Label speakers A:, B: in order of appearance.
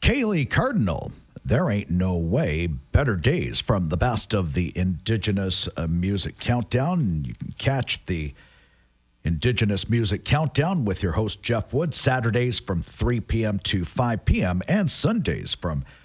A: Kaylee Cardinal. There ain't no way. Better days from the best of the Indigenous Music Countdown. You can catch the Indigenous Music Countdown with your host, Jeff Wood, Saturdays from 3 p.m. to 5 p.m. and Sundays from